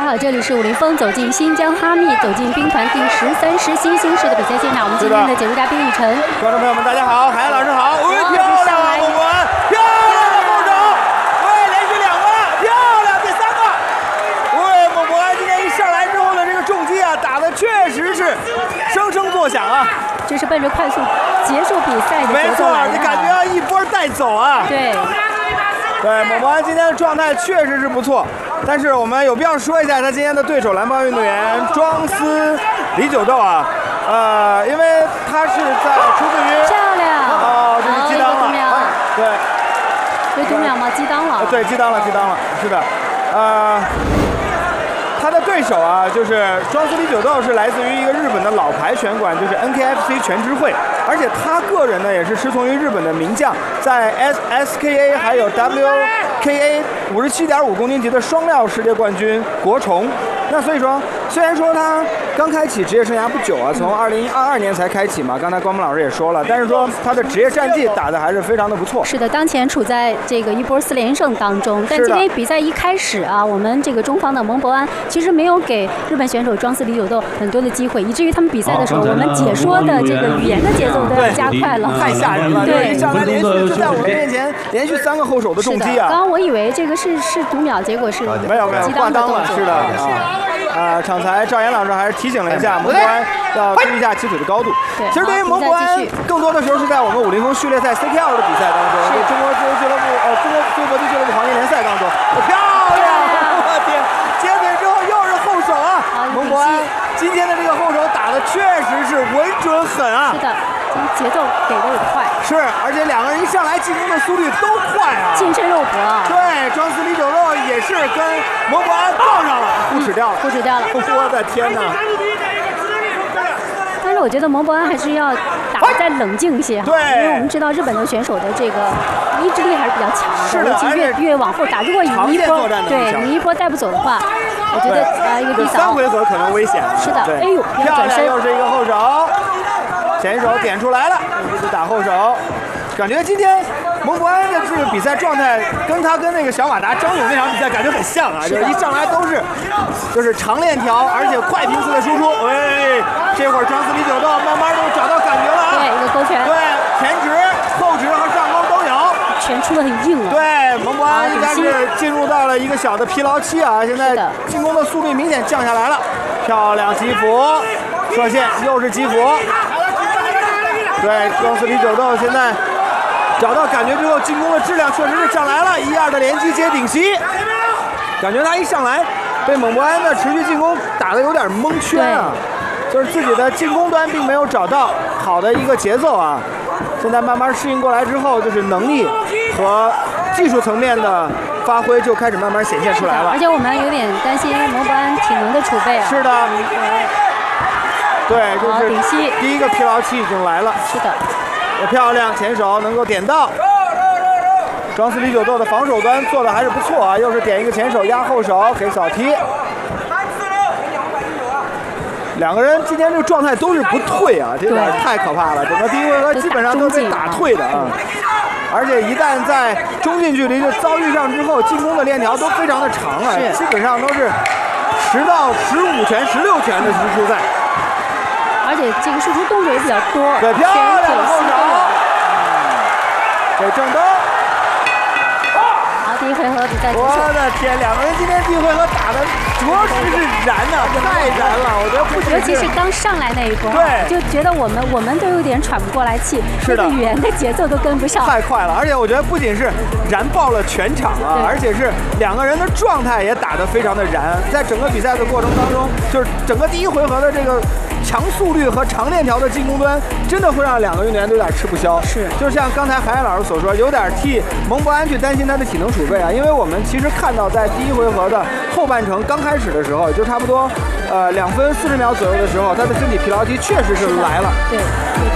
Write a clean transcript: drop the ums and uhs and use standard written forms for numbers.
好，这里是武林风走进新疆哈密，走进兵团第13师新兴式的比赛现场。我们今天的解说嘉宾雨辰， 观众朋友们，大家好，海洋老师好。漂亮啊，孟博安，漂亮的后手，连续2个，漂亮，第3个。孟博安今天一上来之后的这个重击啊，打的确实是声声作响啊。 这是奔着快速结束比赛的节奏来的。 没错，你感觉要一波带走啊。 对。 对，孟博安今天的状态确实是不错，但是我们有必要说一下他今天的对手蓝帮运动员庄思李九斗啊，因为他是在出自于漂亮， 这是击裆了，对， 这读秒吗？击裆了， 对，击裆了，是的，他的对手啊，就是庄思李九斗是来自于一个日本的老牌拳馆，就是 NKFC 全智慧，而且他个人呢也是师从于日本的名将，在 SKA 还有 WKA 57.5公斤级的双料世界冠军国虫。那所以说，虽然说他刚开启职业生涯不久啊，从2022年才开启嘛，刚才关萌老师也说了，但是说他的职业战绩打得还是非常的不错。 是的，当前处在这个一波4连胜当中，但今天比赛一开始啊，我们这个中方的孟博安其实没有给日本选手庄思李九斗很多的机会，以至于他们比赛的时候，我们解说的这个语言的节奏都要加快了， 太吓人了。 对， 一上来连续就在我们面前连续3个后手的重击啊！ 刚刚我以为这个是读秒，结果是没有挂裆了，是的场裁赵岩老师还是提醒了一下孟博安要注意一下起腿的高度。其实对于孟博安，更多的时候是在我们武林风序列赛 CKL 的比赛当中，对中国自由俱乐部中国自由搏击俱乐部黄金联赛当中，漂亮！我天，接腿之后又是后手啊！孟博安今天的这个后手打的确实是稳准狠啊！ 是的，节奏给的也快。 是，而且2个人一上来进攻的速率都快啊， 近身肉搏。 对，庄思李九斗也是跟孟博安撞上了，互齿掉了。我的天哪！ 但是我觉得孟博安还是要打得再冷静一些， 对， 因为我们知道日本的选手的这个意志力还是比较强的， 是的， 而且越往后打，如果你一波带不走的话，我觉得一个地 3回合可能危险。 是的，哎呦， 漂亮，又是一个后手，前手点出来了，一直打后手，感觉今天孟博安的这个比赛状态跟那个小马达张勇那场比赛感觉很像啊，就是一上来都是就是长链条，而且快频次的输出。这会儿庄思李九斗慢慢都找到感觉了啊！ 对，一个勾拳， 对，前直、后直和上勾都有， 拳出的很硬啊。 对，孟博安应该是进入到了一个小的疲劳期啊，现在进攻的速率明显降下来了。漂亮击斧，射线又是击斧。对，庄思李九斗现在找到感觉之后，进攻的质量确实是上来了，1-2的连击接顶膝，感觉他一上来被孟博安的持续进攻打得有点蒙圈啊，就是自己的进攻端并没有找到好的一个节奏啊。现在慢慢适应过来之后，就是能力和技术层面的发挥就开始慢慢显现出来了。 而且我们有点担心孟博安体能的储备啊。 是的。对，就是第一个疲劳期已经来了。 是的。 漂亮，前手能够点到。庄思李九斗的防守端做的还是不错啊，又是点一个前手压后手给扫踢。2个人今天这个状态都是不退啊，这点太可怕了。整个第1回合基本上都被打退的啊，而且一旦在中近距离就遭遇上之后，进攻的链条都非常的长啊，基本上都是10到15拳、16拳的输出在。 而且这个输出动作也比较多。 对，漂亮的后手，给正兜。 好，第1回合比赛结束。 我的天，2个人今天第1回合打的着实是燃呐，太燃了！我觉得不仅尤其是刚上来那一波， 对， 就觉得我们都有点喘不过来气， 是的， 语言的节奏都跟不上， 太快了。而且我觉得不仅是燃爆了全场啊，而且是2个人的状态也打得非常的燃。在整个比赛的过程当中，就是整个第1回合的这个强速率和长链条的进攻端，真的会让2个运动员都有点吃不消。 是， 就像刚才海洋老师所说，有点替孟博安去担心他的体能储备啊，因为我们其实看到在第1回合的后半程刚开始的时候，就差不多2分40秒左右的时候，他的身体疲劳期确实是来了。 对。